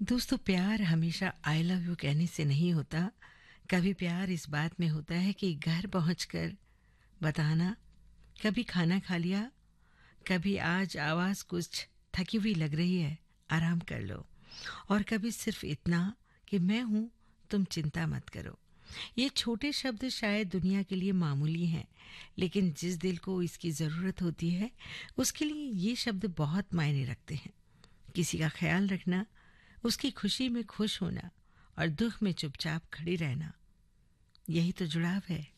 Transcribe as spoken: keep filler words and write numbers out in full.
दोस्तों, प्यार हमेशा आई लव यू कहने से नहीं होता। कभी प्यार इस बात में होता है कि घर पहुंचकर बताना, कभी खाना खा लिया, कभी आज आवाज़ कुछ थकी हुई लग रही है, आराम कर लो। और कभी सिर्फ इतना कि मैं हूं, तुम चिंता मत करो। ये छोटे शब्द शायद दुनिया के लिए मामूली हैं, लेकिन जिस दिल को इसकी ज़रूरत होती है, उसके लिए ये शब्द बहुत मायने रखते हैं। किसी का ख्याल रखना, उसकी खुशी में खुश होना और दुख में चुपचाप खड़ी रहना, यही तो जुड़ाव है।